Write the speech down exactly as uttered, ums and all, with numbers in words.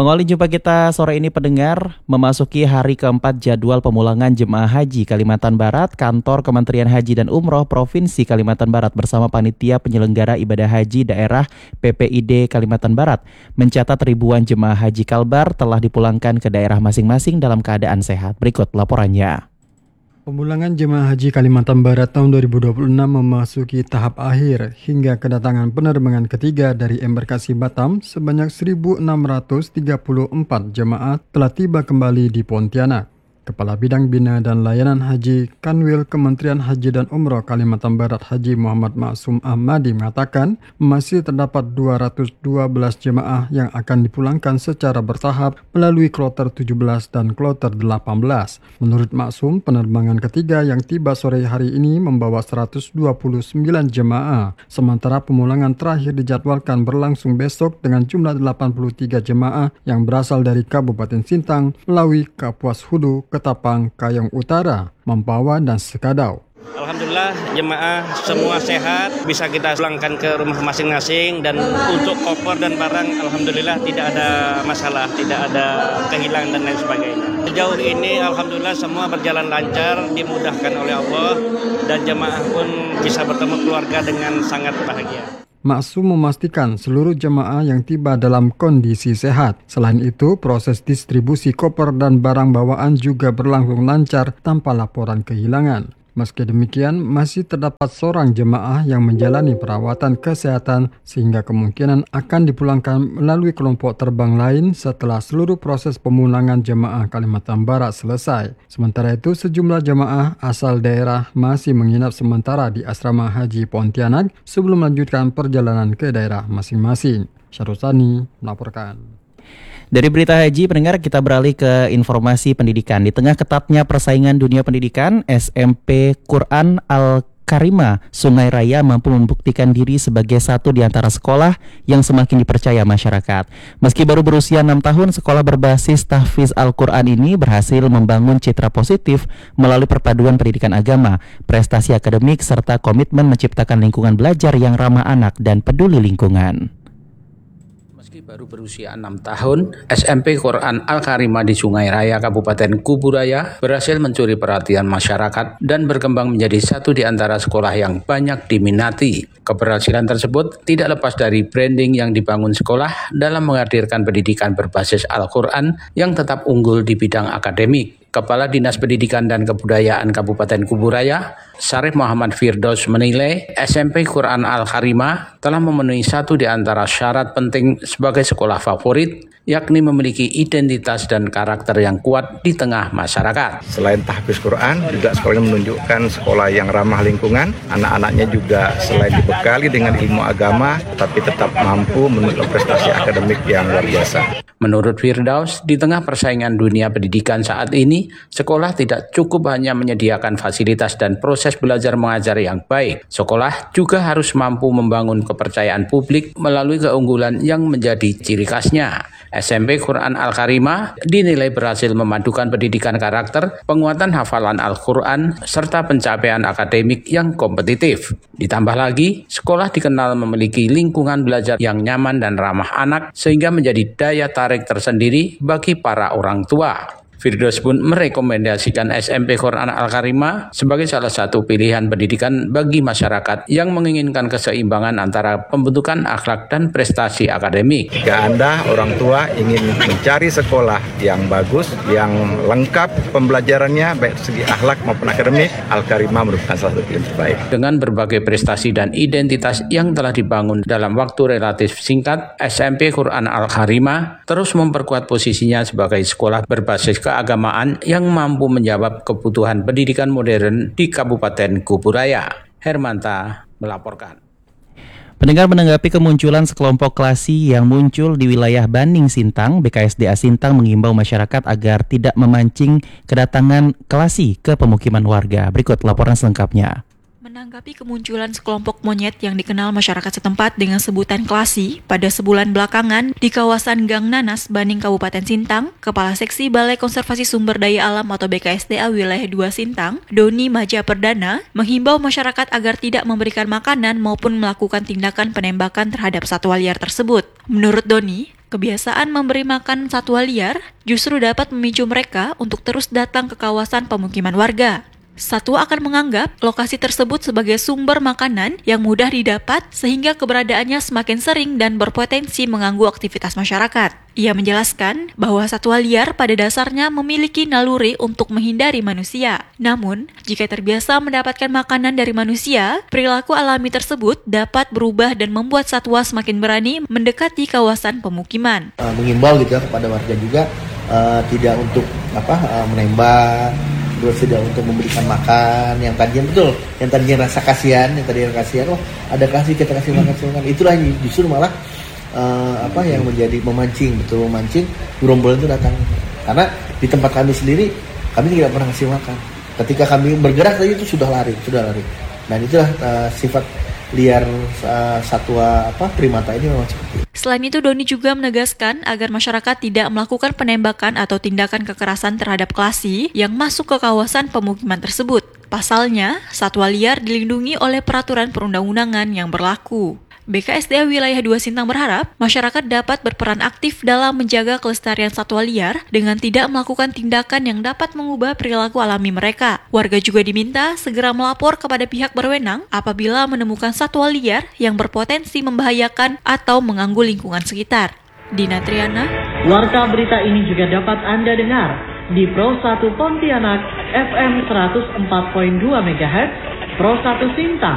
Mengawali jumpa kita sore ini pendengar, memasuki hari keempat jadwal pemulangan jemaah haji Kalimantan Barat, Kantor Kementerian Haji dan Umroh Provinsi Kalimantan Barat bersama Panitia Penyelenggara Ibadah Haji Daerah P P I D Kalimantan Barat mencatat ribuan jemaah haji Kalbar telah dipulangkan ke daerah masing-masing dalam keadaan sehat. Berikut laporannya. Pemulangan jemaah haji Kalimantan Barat tahun dua ribu dua puluh enam memasuki tahap akhir hingga kedatangan penerbangan ketiga dari embarkasi Batam sebanyak seribu enam ratus tiga puluh empat jemaah telah tiba kembali di Pontianak. Kepala Bidang Bina dan Layanan Haji Kanwil Kementerian Haji dan Umroh Kalimantan Barat Haji Muhammad Maksum Ahmadi mengatakan masih terdapat dua ratus dua belas jemaah yang akan dipulangkan secara bertahap melalui kloter tujuh belas dan kloter delapan belas. Menurut Maksum, penerbangan ketiga yang tiba sore hari ini membawa seratus dua puluh sembilan jemaah, sementara pemulangan terakhir dijadwalkan berlangsung besok dengan jumlah delapan puluh tiga jemaah yang berasal dari Kabupaten Sintang melalui Kapuas Hulu, Ketapang, Kayong Utara, Mempawah, dan Sekadau. Alhamdulillah jemaah semua sehat, bisa kita pulangkan ke rumah masing-masing, dan untuk koper dan barang alhamdulillah tidak ada masalah, tidak ada kehilangan dan lain sebagainya. Sejauh ini alhamdulillah semua berjalan lancar, dimudahkan oleh Allah, dan jemaah pun bisa bertemu keluarga dengan sangat bahagia. Maksum memastikan seluruh jemaah yang tiba dalam kondisi sehat. Selain itu, proses distribusi koper dan barang bawaan juga berlangsung lancar tanpa laporan kehilangan. Meski demikian, masih terdapat seorang jemaah yang menjalani perawatan kesehatan sehingga kemungkinan akan dipulangkan melalui kelompok terbang lain setelah seluruh proses pemulangan jemaah Kalimantan Barat selesai. Sementara itu, sejumlah jemaah asal daerah masih menginap sementara di Asrama Haji Pontianak sebelum melanjutkan perjalanan ke daerah masing-masing. Syarusani melaporkan. Dari berita haji, pendengar, kita beralih ke informasi pendidikan. Di tengah ketatnya persaingan dunia pendidikan, S M P Quran Al-Karimah Sungai Raya mampu membuktikan diri sebagai satu di antara sekolah yang semakin dipercaya masyarakat. Meski baru berusia enam tahun, sekolah berbasis tahfiz Al-Quran ini berhasil membangun citra positif melalui perpaduan pendidikan agama, prestasi akademik, serta komitmen menciptakan lingkungan belajar yang ramah anak dan peduli lingkungan. Meski baru berusia enam tahun, S M P Quran Al-Karimah di Sungai Raya, Kabupaten Kuburaya berhasil mencuri perhatian masyarakat dan berkembang menjadi satu di antara sekolah yang banyak diminati. Keberhasilan tersebut tidak lepas dari branding yang dibangun sekolah dalam menghadirkan pendidikan berbasis Al-Quran yang tetap unggul di bidang akademik. Kepala Dinas Pendidikan dan Kebudayaan Kabupaten Kuburaya, Syarif Muhammad Firdaus, menilai S M P Quran Al-Karimah telah memenuhi satu di antara syarat penting sebagai sekolah favorit, yakni memiliki identitas dan karakter yang kuat di tengah masyarakat. Selain tahfiz Quran, juga sekolahnya menunjukkan sekolah yang ramah lingkungan. Anak-anaknya juga selain dibekali dengan ilmu agama, tapi tetap mampu menunjukkan prestasi akademik yang luar biasa. Menurut Firdaus, di tengah persaingan dunia pendidikan saat ini, sekolah tidak cukup hanya menyediakan fasilitas dan proses belajar mengajar yang baik. Sekolah juga harus mampu membangun kepercayaan publik melalui keunggulan yang menjadi ciri khasnya. S M P Quran Al-Karimah dinilai berhasil memadukan pendidikan karakter, penguatan hafalan Al-Quran, serta pencapaian akademik yang kompetitif. Ditambah lagi, sekolah dikenal memiliki lingkungan belajar yang nyaman dan ramah anak, sehingga menjadi daya tarik tersendiri bagi para orang tua. Firdaus pun merekomendasikan S M P Quran Al-Karimah sebagai salah satu pilihan pendidikan bagi masyarakat yang menginginkan keseimbangan antara pembentukan akhlak dan prestasi akademik. Jika Anda, orang tua, ingin mencari sekolah yang bagus, yang lengkap pembelajarannya, baik segi akhlak maupun akademik, Al-Karimah merupakan salah satu pilihan terbaik. Dengan berbagai prestasi dan identitas yang telah dibangun dalam waktu relatif singkat, S M P Quran Al-Karimah terus memperkuat posisinya sebagai sekolah berbasis keagamaan yang mampu menjawab kebutuhan pendidikan modern di Kabupaten Kuburaya. Hermanta melaporkan. Pendengar, menanggapi kemunculan sekelompok klasi yang muncul di wilayah Baning Sintang, B K S D A Sintang mengimbau masyarakat agar tidak memancing kedatangan klasi ke pemukiman warga. Berikut laporan selengkapnya. Menanggapi kemunculan sekelompok monyet yang dikenal masyarakat setempat dengan sebutan klasi pada sebulan belakangan di kawasan Gang Nanas, Baning, Kabupaten Sintang, Kepala Seksi Balai Konservasi Sumber Daya Alam atau B K S D A Wilayah dua Sintang, Doni Maja Perdana, menghimbau masyarakat agar tidak memberikan makanan maupun melakukan tindakan penembakan terhadap satwa liar tersebut. Menurut Doni, Kebiasaan memberi makan satwa liar justru dapat memicu mereka untuk terus datang ke kawasan pemukiman warga. Satwa akan menganggap lokasi tersebut sebagai sumber makanan yang mudah didapat sehingga keberadaannya semakin sering dan berpotensi mengganggu aktivitas masyarakat. Ia menjelaskan bahwa satwa liar pada dasarnya memiliki naluri untuk menghindari manusia. Namun, jika terbiasa mendapatkan makanan dari manusia, perilaku alami tersebut dapat berubah dan membuat satwa semakin berani mendekati kawasan pemukiman. Uh, mengimbau gitu ya kepada warga juga uh, tidak untuk apa uh, menembak, terus tidak untuk memberikan makan yang tadinya betul, yang tadinya rasa kasihan, yang tadinya kasihan, oh ada kasih kita kasih makan, makan. Itulah justru malah uh, apa yang menjadi memancing, betul memancing gerombolan itu datang. Karena di tempat kami sendiri kami tidak pernah kasih makan. Ketika kami bergerak tadi itu sudah lari, sudah lari. Dan itulah uh, sifat liar uh, satwa apa primata ini memang seperti itu. Selain itu, Doni juga menegaskan agar masyarakat tidak melakukan penembakan atau tindakan kekerasan terhadap klasi yang masuk ke kawasan pemukiman tersebut. Pasalnya, satwa liar dilindungi oleh peraturan perundang-undangan yang berlaku. B K S D A Wilayah dua Sintang berharap masyarakat dapat berperan aktif dalam menjaga kelestarian satwa liar dengan tidak melakukan tindakan yang dapat mengubah perilaku alami mereka. Warga juga diminta segera melapor kepada pihak berwenang apabila menemukan satwa liar yang berpotensi membahayakan atau mengganggu lingkungan sekitar. Dina Triana. Warta berita ini juga dapat Anda dengar di Pro satu Pontianak F M seratus empat koma dua megahertz, Pro satu Sintang